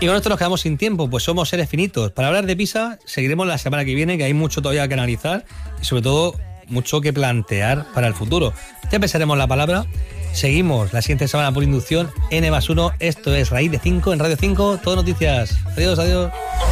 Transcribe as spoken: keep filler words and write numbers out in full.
Y con esto nos quedamos sin tiempo, pues somos seres finitos. Para hablar de Pisa, seguiremos la semana que viene, que hay mucho todavía que analizar y sobre todo mucho que plantear para el futuro. Ya pensaremos la palabra. Seguimos la siguiente semana por inducción N más uno. Esto es Raíz de cinco en Radio cinco. Todo noticias. Adiós, adiós.